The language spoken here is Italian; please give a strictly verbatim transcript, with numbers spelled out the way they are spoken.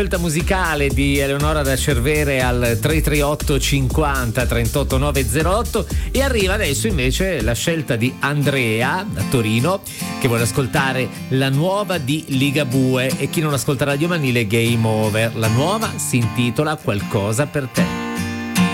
Scelta musicale di Eleonora da Cervere al tre tre otto cinquanta trentotto novecentotto, e arriva adesso invece la scelta di Andrea da Torino, che vuole ascoltare la nuova di Ligabue, e chi non ascolta Radio Manile Game Over. La nuova si intitola Qualcosa per te.